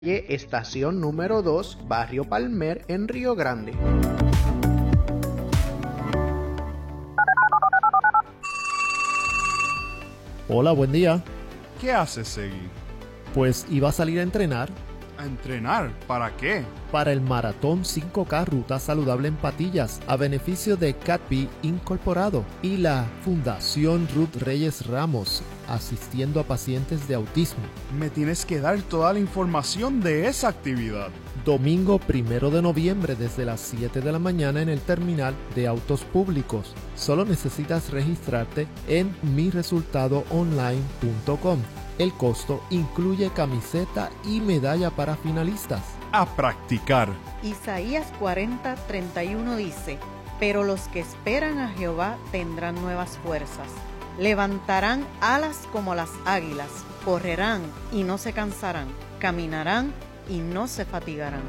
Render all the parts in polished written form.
Estación número 2, Barrio Palmer, en Río Grande. Hola, buen día. ¿Qué haces, Segui? Pues iba a salir a entrenar. ¿A entrenar? ¿Para qué? Para el Maratón 5K Ruta Saludable en Patillas, a beneficio de CATPI Incorporado y la Fundación Ruth Reyes Ramos, asistiendo a pacientes de autismo. Me tienes que dar toda la información de esa actividad. Domingo 1 de noviembre desde las 7 de la mañana en el terminal de autos públicos. Solo necesitas registrarte en miresultadoonline.com. El costo incluye camiseta y medalla para finalistas. A practicar. Isaías 40:31 dice: pero los que esperan a Jehová tendrán nuevas fuerzas. Levantarán alas como las águilas, correrán y no se cansarán, caminarán y no se fatigarán.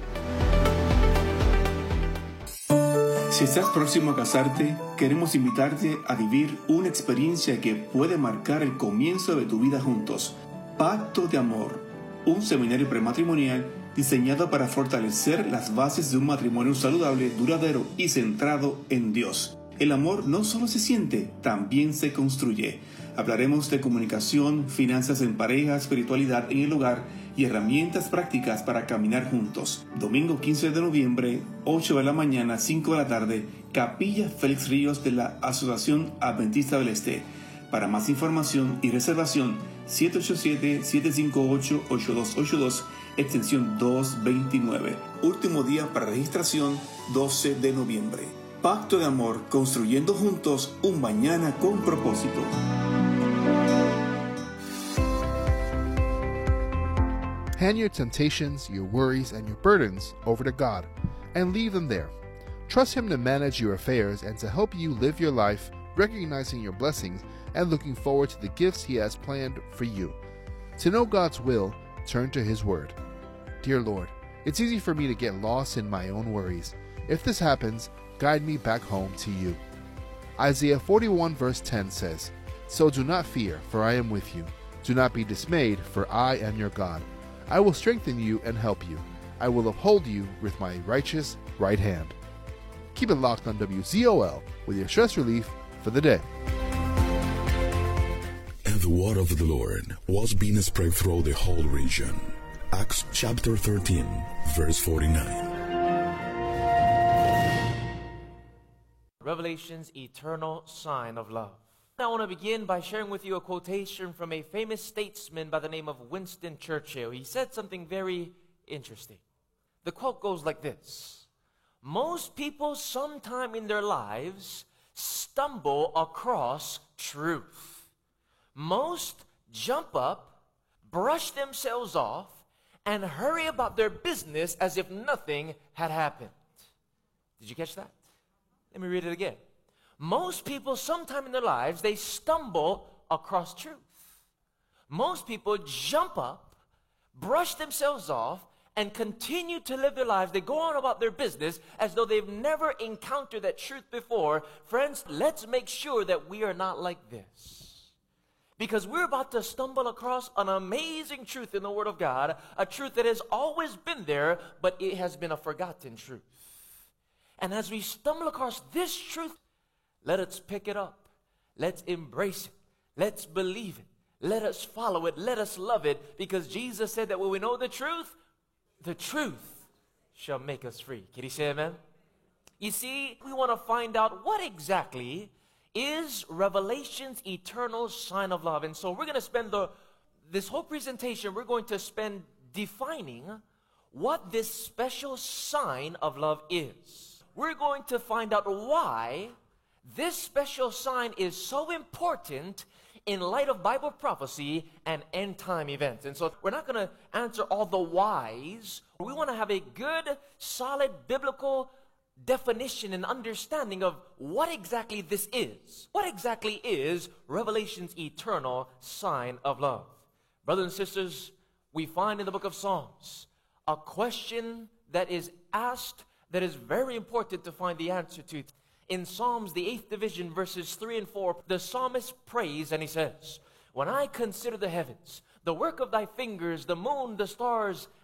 Si estás próximo a casarte, queremos invitarte a vivir una experiencia que puede marcar el comienzo de tu vida juntos. Pacto de Amor, un seminario prematrimonial diseñado para fortalecer las bases de un matrimonio saludable, duradero y centrado en Dios. El amor no solo se siente, también se construye. Hablaremos de comunicación, finanzas en pareja, espiritualidad en el hogar y herramientas prácticas para caminar juntos. Domingo 15 de noviembre, 8 de la mañana, 5 de la tarde, Capilla Félix Ríos de la Asociación Adventista del Este. Para más información y reservación, 787-758-8282, extensión 229. Último día para registración, 12 de noviembre. Pacto de Amor, construyendo juntos un mañana con propósito. Hand your temptations, your worries, and your burdens over to God and leave them there. Trust Him to manage your affairs and to help you live your life, recognizing your blessings and looking forward to the gifts He has planned for you. To know God's will, turn to His Word. Dear Lord, it's easy for me to get lost in my own worries. If this happens, guide me back home to you. Isaiah 41 verse 10 says, So do not fear, for I am with you. Do not be dismayed, for I am your God. I will strengthen you and help you. I will uphold you with my righteous right hand. Keep it locked on WZOL with your stress relief for the day. And the word of the Lord was being spread through the whole region. Acts chapter 13, verse 49. Revelation's eternal sign of love. I want to begin by sharing with you a quotation from a famous statesman by the name of Winston Churchill. He said something very interesting. The quote goes like this: most people sometime in their lives stumble across truth. Most jump up, brush themselves off, and hurry about their business as if nothing had happened. Did you catch that? Let me read it again. Most people sometime in their lives, they stumble across truth. Most people jump up, brush themselves off, and continue to live their lives. They go on about their business as though they've never encountered that truth before. Friends, let's make sure that we are not like this. Because we're about to stumble across an amazing truth in the Word of God, a truth that has always been there, but it has been a forgotten truth. And as we stumble across this truth, let us pick it up. Let's embrace it. Let's believe it. Let us follow it. Let us love it. Because Jesus said that when we know the truth shall make us free. Can you say amen? You see, we want to find out what exactly is Revelation's eternal sign of love. And so we're going to spend this whole presentation, we're going to spend defining what this special sign of love is. We're going to find out why this special sign is so important in light of Bible prophecy and end time events. And so we're not going to answer all the whys. We want to have a good, solid, biblical definition and understanding of what exactly this is. What exactly is Revelation's eternal sign of love? Brothers and sisters, we find in the book of Psalms a question that is asked that is very important to find the answer to. In Psalms, the 8th division, verses 3 and 4, the psalmist prays and he says, when I consider the heavens, the work of thy fingers, the moon, the stars,